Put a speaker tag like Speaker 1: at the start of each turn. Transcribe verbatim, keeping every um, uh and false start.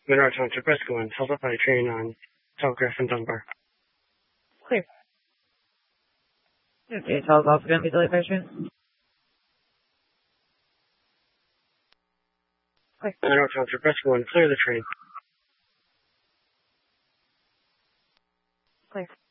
Speaker 1: Monroe Township Rescue One, held up by a train on Telegraph and Dunbar.
Speaker 2: Clear. Okay, so is also going to be delayed by train? Clear.
Speaker 1: Monroe Township Rescue One, clear the train.
Speaker 2: Clear.